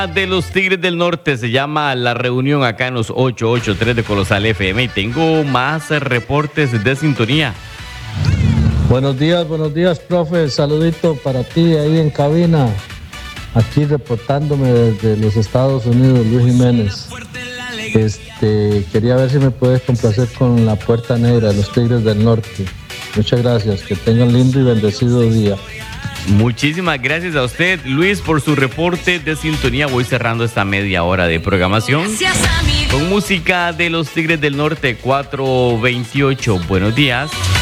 De los Tigres del Norte se llama La Reunión acá en los 883 de Colosal FM y tengo más reportes de sintonía. Buenos días, profe. Saludito para ti ahí en cabina. Aquí reportándome desde los Estados Unidos, Luis Jiménez. Quería ver si me puedes complacer con La Puerta Negra de los Tigres del Norte. Muchas gracias. Que tengan lindo y bendecido día. Muchísimas gracias a usted, Luis, por su reporte de sintonía. Voy cerrando esta media hora de programación con música de los Tigres del Norte 428. Buenos días.